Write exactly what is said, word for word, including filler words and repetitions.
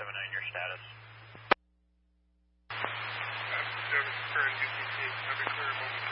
seven nine, your status. Uh, service current U T C, every clear moment.